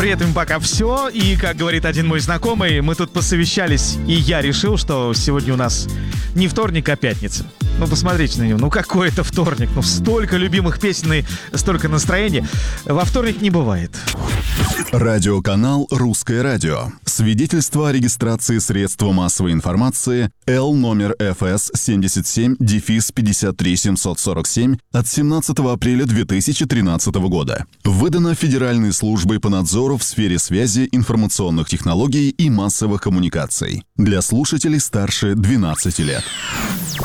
при этом пока все. И, как говорит один мой знакомый, мы тут посовещались, и я решил, что сегодня у нас не вторник, а пятница. Ну, посмотрите на него. Ну, какой это вторник? Ну, столько любимых песен и столько настроения. Во вторник не бывает. Радиоканал «Русское радио». Свидетельство о регистрации средства массовой информации Л номер ФС 77-53747 от 17 апреля 2013 года. Выдано Федеральной службой по надзору в сфере связи, информационных технологий и массовых коммуникаций. Для слушателей старше 12 лет.